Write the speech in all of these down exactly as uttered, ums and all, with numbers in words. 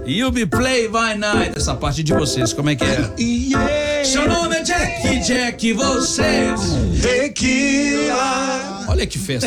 You be play by night. Essa parte de vocês, como é que é? Yeah. Seu nome é Jack, Jack, vocês. Tequila. Olha que festa.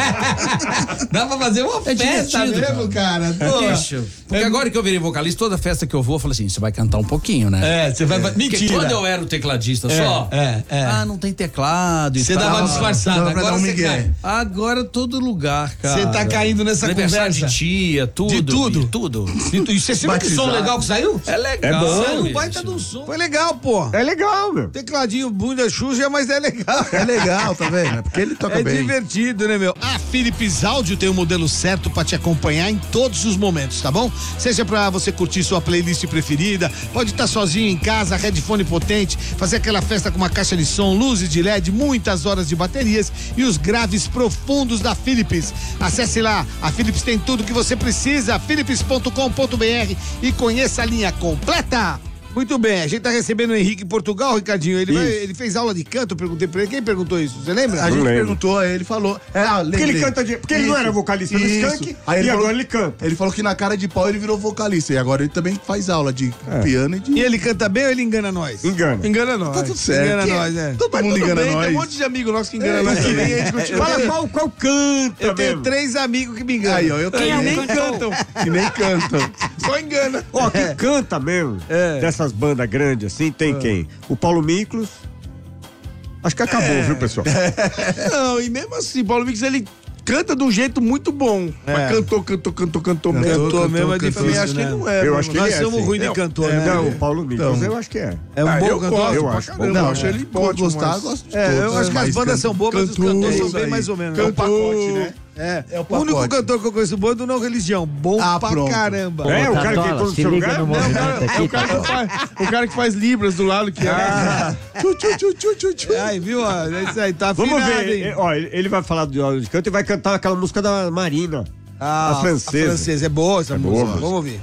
Dá pra fazer uma É festa divertido, mesmo, cara. Pô. Bicho, porque agora que eu virei vocalista, toda festa que eu vou, eu falo assim, você vai cantar um pouquinho, né? É, você vai... Porque Mentira. quando eu era o tecladista É, só, é, é. ah, não tem teclado e Você tal. dava uma disfarçada. Dava pra Agora dar um você migué. cai. Agora todo lugar, cara. Você tá caindo nessa Aniversário conversa. de tia, tudo. De tudo? de tudo. E você viu que som Batizado. legal que saiu? É legal. É bom. Saiu um bicho. baita de um som. Foi legal, pô. É legal, meu. Tecladinho, bunda xuxa, mas é legal. É legal, tá vendo? É porque ele toca É bem. divertido, né, meu? A Philips Audio tem o modelo certo pra te acompanhar em todos os momentos, tá bom? Seja pra você curtir sua playlist preferida, pode estar sozinho em casa, headphone potente, fazer aquela festa com uma caixa de som, luzes de L E D, muitas horas de baterias e os graves profundos da Philips. Acesse lá, a Philips tem tudo que você precisa, philips ponto com ponto br e conheça a linha completa. Muito bem, a gente tá recebendo o Henrique em Portugal, Ricardinho. Ele, vai- ele fez aula de canto, eu perguntei pra ele. Quem perguntou isso? Você lembra? A gente lembro. perguntou, aí ele falou. É, ah, Porque ele lembrei. canta de. Porque ele não Isso, era vocalista do isso. Skank Aí ele e falou- agora ele canta. Ele falou que na cara de pau ele virou vocalista. E agora ele também faz aula de É. piano e de. E ele canta bem ou ele engana nós? Engana. Engana nós. Tá tudo certo. Engana Que- nós, né? todo Mas mundo tudo engana bem, nós. Tem um monte de amigo nosso que engana É, nós isso também. aí, Eu a gente continua. tenho- Fala qual, qual canta, Eu tenho mesmo. três amigos que me enganam. Aí, ó, eu e também. nem cantam. E nem cantam. Só engana. Ó, quem canta mesmo, É. dessas bandas grandes assim, tem quem? O Paulo Miklos. Acho que acabou, viu, pessoal? Não, e mesmo assim, Paulo Mix, ele canta de um jeito muito bom. Mas cantou, cantou, cantou, cantou mesmo. Cantou, Cantou mesmo, é cantou, difícil, cantou. acho que né? ele não é. Eu mano. acho que Nós ele é, somos sim. ruins de Não, cantor, é, né? Não, o Paulo Miklos Então. eu acho que é. É um Ah, bom eu cantor. gosto, Eu pra acho caramba. bom. Não, acho ele pode gostar, mas- gosto de É, todos. eu acho que as mas bandas can- são boas, mas os cantor, cantores são isso bem aí. mais ou menos. É o Cantor- pacote, né? É, É o o único pacote. cantor que eu conheço bom é do Não Religião. Bom Ah, pra pronto. caramba. É, o cara que Tatola, entrou no se seu liga lugar? no Não, o movimento cara, é aqui, o, cara que Tatola. faz, o cara que faz Libras do lado que é. Ah, tchu, tchu, tchu, tchu, tchu, tchu. Aí, viu? ó, É isso aí, tá Vamos afinado, ver, hein? eh, ó, ele ele vai falar de aula de canto e vai cantar aquela música da Marina. Ah, a francesa. A francesa, é boa essa música. boa. Vamos ouvir.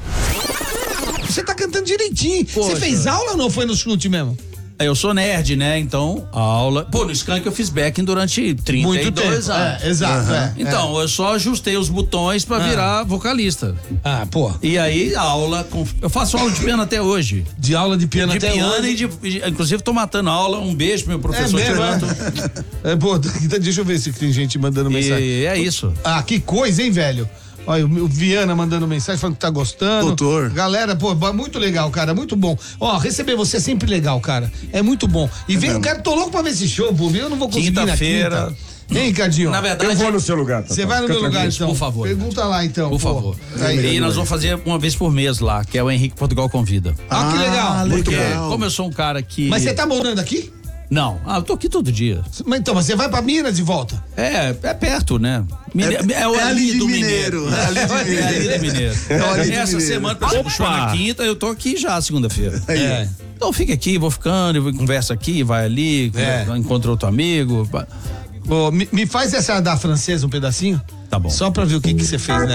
Você tá cantando direitinho. Poxa. Você fez aula ou não foi no chute mesmo? Eu sou nerd, né? Então, a aula. Pô, no Skank eu fiz backing durante trinta e dois anos. É, exato. é, Então, eu só ajustei os botões pra virar vocalista. é. Ah, pô. E aí, a aula. Com... Eu faço aula de piano até hoje. De aula de piano De até piano hoje. e de. e, Inclusive, tô matando a aula. Um beijo pro meu professor É de mesmo, canto. É, pô, deixa eu ver se tem gente mandando mensagem. E é isso. Ah, que coisa, hein, velho? Olha, o Viana mandando mensagem falando que tá gostando. Doutor. Galera, pô, muito legal, cara, muito bom. Ó, receber você é sempre legal, cara. É muito bom. E vem, eu quero, tô louco pra ver esse show, pô. Eu não vou conseguir na Quinta-feira. quinta. Hein, Ricardinho? Na verdade. Eu vou no seu lugar, tá? Você vai no meu lugar, então. Por favor. Pergunta lá, então. Por pô. favor. Aí. E nós vamos fazer uma vez por mês lá, que é o Henrique Portugal Convida. Ah, que legal. Ah, Porque, legal. como eu sou um cara que. Mas você tá morando aqui? Não, ah, eu tô aqui todo dia. Mas então, mas você vai pra Minas de volta? É, é perto, né? Mine... É, o é ali ali de do Mineiro, Mineiro. é ali de É ali Mineiro. do Mineiro. É ali de Essa Mineiro. semana, por exemplo, show na quinta, eu tô aqui já segunda-feira. Aí. É. Então fica aqui, vou ficando, eu conversa aqui, vai ali, É. encontra outro amigo. Ô, me, me faz essa da francesa um pedacinho? Tá bom. Só pra ver o que que você fez, né?